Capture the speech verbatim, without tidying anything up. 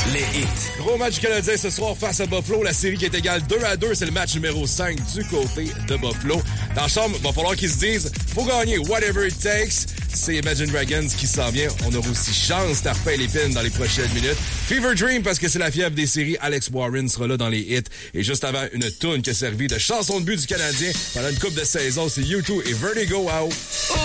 Les hits. Gros match canadien ce soir face à Buffalo. La série qui est égale deux à deux. C'est le match numéro cinq du côté de Buffalo. Dans la chambre, il va falloir qu'ils se disent faut gagner, whatever it takes. C'est Imagine Dragons qui s'en vient. On aura aussi chance d'arper l'épine dans les prochaines minutes. Fever Dream, parce que c'est la fièvre des séries. Alex Warren sera là dans les hits. Et juste avant, une toune qui a servi de chanson de but du Canadien pendant une coupe de saison, c'est U deux et Vertigo Out.